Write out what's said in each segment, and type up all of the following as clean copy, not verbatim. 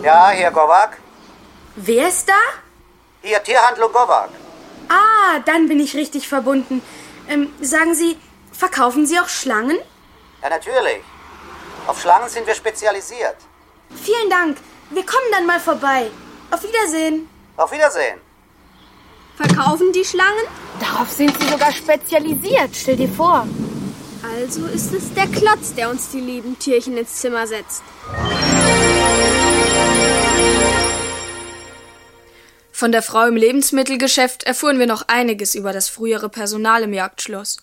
Ja, hier Gowak. Wer ist da? Hier, Tierhandlung Gowak. Ah, dann bin ich richtig verbunden. Sagen Sie, verkaufen Sie auch Schlangen? Ja, natürlich. Auf Schlangen sind wir spezialisiert. Vielen Dank. Wir kommen dann mal vorbei. Auf Wiedersehen. Auf Wiedersehen. Verkaufen die Schlangen? Darauf sind sie sogar spezialisiert, stell dir vor. Also ist es der Klotz, der uns die lieben Tierchen ins Zimmer setzt. Von der Frau im Lebensmittelgeschäft erfuhren wir noch einiges über das frühere Personal im Jagdschloss.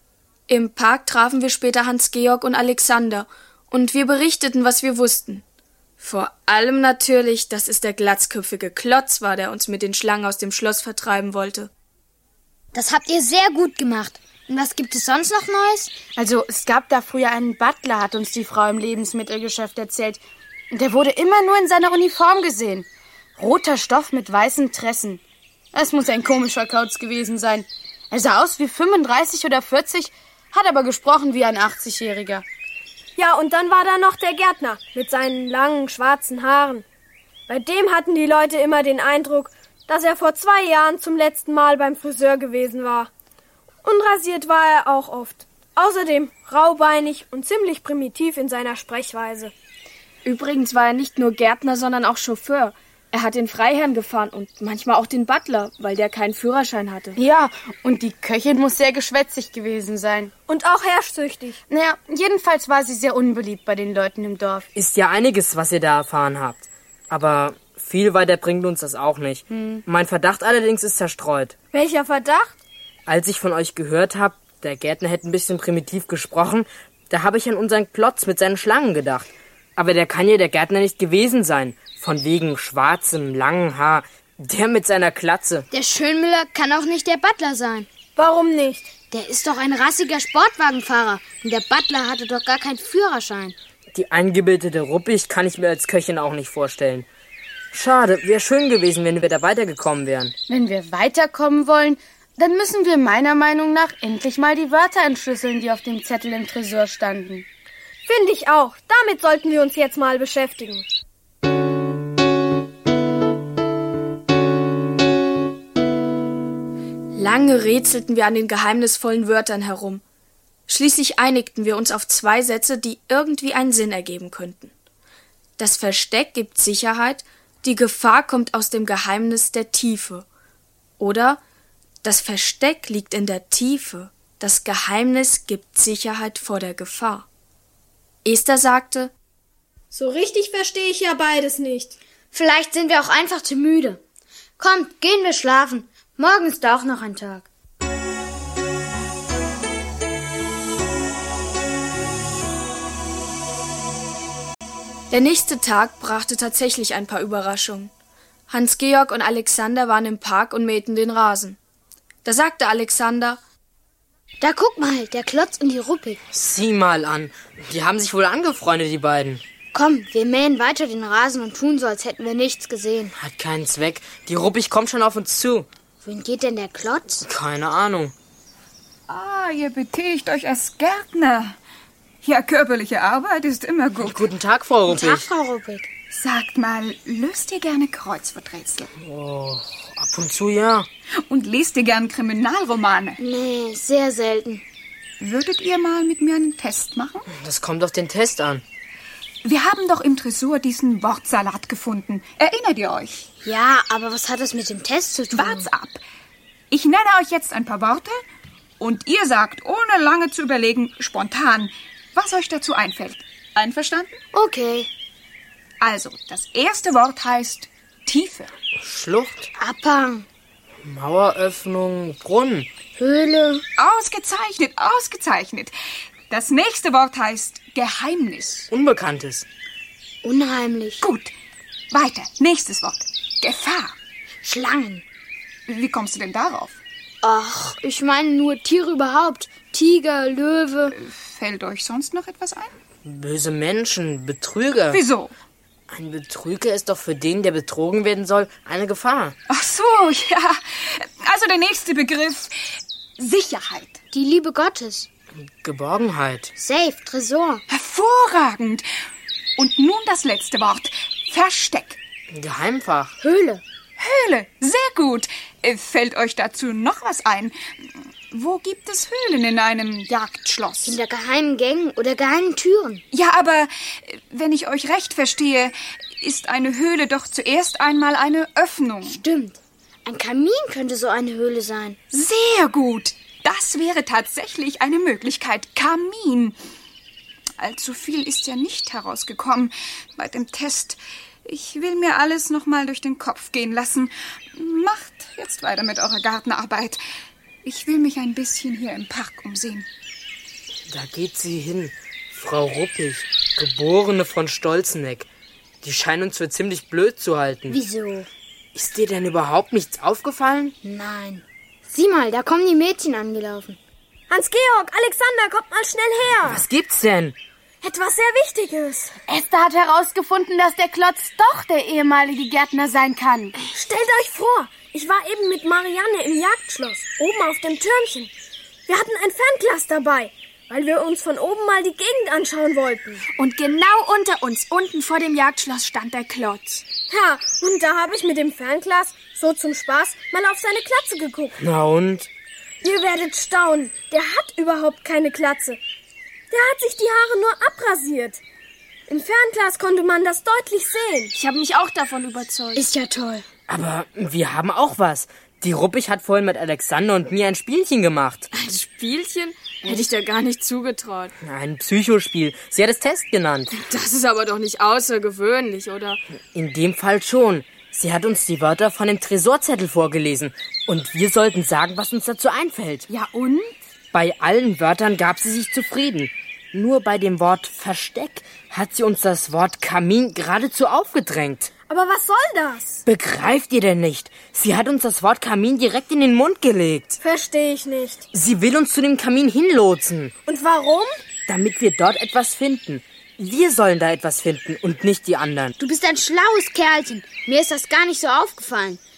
Im Park trafen wir später Hans-Georg und Alexander und wir berichteten, was wir wussten. Vor allem natürlich, dass es der glatzköpfige Klotz war, der uns mit den Schlangen aus dem Schloss vertreiben wollte. Das habt ihr sehr gut gemacht. Und was gibt es sonst noch Neues? Also, es gab da früher einen Butler, hat uns die Frau im Lebensmittelgeschäft erzählt. Und der wurde immer nur in seiner Uniform gesehen. Roter Stoff mit weißen Tressen. Es muss ein komischer Kauz gewesen sein. Er sah aus wie 35 oder 40, hat aber gesprochen wie ein 80-Jähriger. Ja, und dann war da noch der Gärtner mit seinen langen, schwarzen Haaren. Bei dem hatten die Leute immer den Eindruck, dass er vor 2 Jahren zum letzten Mal beim Friseur gewesen war. Unrasiert war er auch oft. Außerdem raubeinig und ziemlich primitiv in seiner Sprechweise. Übrigens war er nicht nur Gärtner, sondern auch Chauffeur. Er hat den Freiherrn gefahren und manchmal auch den Butler, weil der keinen Führerschein hatte. Ja, und die Köchin muss sehr geschwätzig gewesen sein. Und auch herrschsüchtig. Naja, jedenfalls war sie sehr unbeliebt bei den Leuten im Dorf. Ist ja einiges, was ihr da erfahren habt. Aber viel weiter bringt uns das auch nicht. Mein Verdacht allerdings ist zerstreut. Welcher Verdacht? Als ich von euch gehört habe, der Gärtner hätte ein bisschen primitiv gesprochen, da habe ich an unseren Klotz mit seinen Schlangen gedacht. Aber der kann ja der Gärtner nicht gewesen sein. Von wegen schwarzem, langen Haar. Der mit seiner Glatze. Der Schönmüller kann auch nicht der Butler sein. Warum nicht? Der ist doch ein rassiger Sportwagenfahrer. Und der Butler hatte doch gar keinen Führerschein. Die eingebildete Ruppig kann ich mir als Köchin auch nicht vorstellen. Schade, wäre schön gewesen, wenn wir da weitergekommen wären. Wenn wir weiterkommen wollen, dann müssen wir meiner Meinung nach endlich mal die Wörter entschlüsseln, die auf dem Zettel im Tresor standen. Finde ich auch. Damit sollten wir uns jetzt mal beschäftigen. Lange rätselten wir an den geheimnisvollen Wörtern herum. Schließlich einigten wir uns auf 2 Sätze, die irgendwie einen Sinn ergeben könnten. Das Versteck gibt Sicherheit, die Gefahr kommt aus dem Geheimnis der Tiefe. Oder das Versteck liegt in der Tiefe, das Geheimnis gibt Sicherheit vor der Gefahr. Esther sagte, So richtig verstehe ich ja beides nicht. Vielleicht sind wir auch einfach zu müde. Kommt, gehen wir schlafen. Morgen ist auch noch ein Tag. Der nächste Tag brachte tatsächlich ein paar Überraschungen. Hans-Georg und Alexander waren im Park und mähten den Rasen. Da sagte Alexander, Da guck mal, der Klotz und die Ruppig. Sieh mal an. Die haben sich wohl angefreundet, die beiden. Komm, wir mähen weiter den Rasen und tun so, als hätten wir nichts gesehen. Hat keinen Zweck. Die Ruppig kommt schon auf uns zu. Wohin geht denn der Klotz? Keine Ahnung. Ah, ihr betätigt euch als Gärtner. Ja, körperliche Arbeit ist immer gut. Guten Tag, Frau Ruppig. Tag, Frau Ruppig. Sagt mal, löst ihr gerne Kreuzworträtsel? Oh, ab und zu ja. Und lest ihr gern Kriminalromane? Nee, sehr selten. Würdet ihr mal mit mir einen Test machen? Das kommt auf den Test an. Wir haben doch im Tresor diesen Wortsalat gefunden. Erinnert ihr euch? Ja, aber was hat das mit dem Test zu tun? Wart's ab. Ich nenne euch jetzt ein paar Worte und ihr sagt, ohne lange zu überlegen, spontan, was euch dazu einfällt. Einverstanden? Okay. Also, das erste Wort heißt Tiefe. Schlucht, Abhang, Maueröffnung, Brunnen. Höhle, Ausgezeichnet, ausgezeichnet. Das nächste Wort heißt Geheimnis. Unbekanntes. unheimlich, Gut, weiter. Nächstes Wort. Gefahr. Schlangen. Wie kommst du denn darauf? Ach, ich meine nur Tiere überhaupt. Tiger, Löwe. Fällt euch sonst noch etwas ein? Böse Menschen, Betrüger. Wieso? Ein Betrüger ist doch für den, der betrogen werden soll, eine Gefahr. Ach so, ja. Also der nächste Begriff. Sicherheit. Die Liebe Gottes. Geborgenheit. Safe, Tresor. Hervorragend. Und nun das letzte Wort. Versteck. Geheimfach. Höhle. Höhle. Sehr gut. Fällt euch dazu noch was ein? Wo gibt es Höhlen in einem Jagdschloss? Hinter geheimen Gängen oder geheimen Türen. Ja, aber wenn ich euch recht verstehe, ist eine Höhle doch zuerst einmal eine Öffnung. Stimmt. Ein Kamin könnte so eine Höhle sein. Sehr gut. Das wäre tatsächlich eine Möglichkeit. Kamin. Allzu viel ist ja nicht herausgekommen bei dem Test. Ich will mir alles noch mal durch den Kopf gehen lassen. Macht jetzt weiter mit eurer Gartenarbeit. Ich will mich ein bisschen hier im Park umsehen. Da geht sie hin. Frau Ruppig, Geborene von Stolzeneck. Die scheinen uns für ziemlich blöd zu halten. Wieso? Ist dir denn überhaupt nichts aufgefallen? Nein. Sieh mal, da kommen die Mädchen angelaufen. Hans-Georg, Alexander, kommt mal schnell her. Was gibt's denn? Etwas sehr Wichtiges. Esther hat herausgefunden, dass der Klotz doch der ehemalige Gärtner sein kann. Stellt euch vor, ich war eben mit Marianne im Jagdschloss, oben auf dem Türmchen. Wir hatten ein Fernglas dabei, weil wir uns von oben mal die Gegend anschauen wollten. Und genau unter uns, unten vor dem Jagdschloss, stand der Klotz. Ja, und da habe ich mit dem Fernglas, so zum Spaß, mal auf seine Glatze geguckt. Na und? Ihr werdet staunen, der hat überhaupt keine Glatze. Der hat sich die Haare nur abrasiert. Im Fernglas konnte man das deutlich sehen. Ich habe mich auch davon überzeugt. Ist ja toll. Aber wir haben auch was. Die Ruppig hat vorhin mit Alexander und mir ein Spielchen gemacht. Ein Spielchen? Hätte ich da gar nicht zugetraut. Ein Psychospiel. Sie hat es Test genannt. Das ist aber doch nicht außergewöhnlich, oder? In dem Fall schon. Sie hat uns die Wörter von dem Tresorzettel vorgelesen. Und wir sollten sagen, was uns dazu einfällt. Ja und? Bei allen Wörtern gab sie sich zufrieden. Nur bei dem Wort Versteck hat sie uns das Wort Kamin geradezu aufgedrängt. Aber was soll das? Begreift ihr denn nicht? Sie hat uns das Wort Kamin direkt in den Mund gelegt. Verstehe ich nicht. Sie will uns zu dem Kamin hinlotsen. Und warum? Damit wir dort etwas finden. Wir sollen da etwas finden und nicht die anderen. Du bist ein schlaues Kerlchen. Mir ist das gar nicht so aufgefallen.